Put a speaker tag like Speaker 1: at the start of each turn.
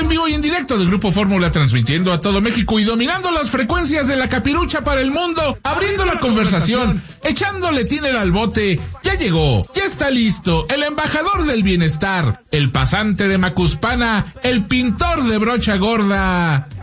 Speaker 1: en vivo y en directo del Grupo Fórmula, transmitiendo a todo México y dominando las frecuencias de la capirucha para el mundo, abriendo la conversación, echándole tiner al bote. Ya llegó, ya está listo, el embajador del bienestar, el pasante de Macuspana, el pintor de brocha gorda,